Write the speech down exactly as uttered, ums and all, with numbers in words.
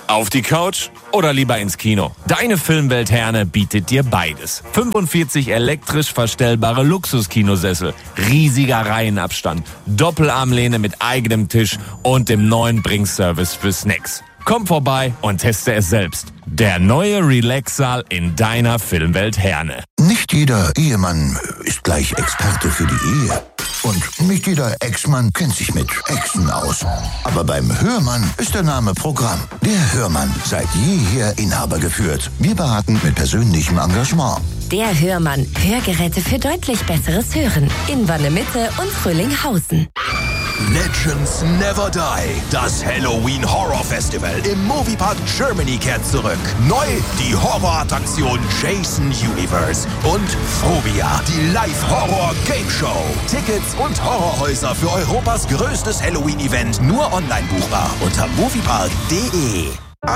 Auf die Couch oder lieber ins Kino? Deine Filmwelt Herne bietet dir beides. fünfundvierzig elektrisch verstellbare Luxuskinosessel, riesiger Reihenabstand, Doppelarmlehne mit eigenem Tisch und dem neuen Bringservice für Snacks. Komm vorbei und teste es selbst. Der neue Relax-Saal in deiner Filmwelt Herne. Nicht jeder Ehemann ist gleich Experte für die Ehe. Und nicht jeder Ex-Mann kennt sich mit Exen aus. Aber beim Hörmann ist der Name Programm. Der Hörmann, seit jeher Inhaber geführt. Wir beraten mit persönlichem Engagement. Der Hörmann. Hörgeräte für deutlich besseres Hören. In Wanne-Mitte und Fröhlinghausen. Legends Never Die. Das Halloween Horror Festival im Moviepark Germany kehrt zurück. Neu die Horrorattraktion Jason Universe und Phobia, die Live-Horror-Game-Show. Tickets und Horrorhäuser für Europas größtes Halloween-Event nur online buchbar unter moviepark punkt de.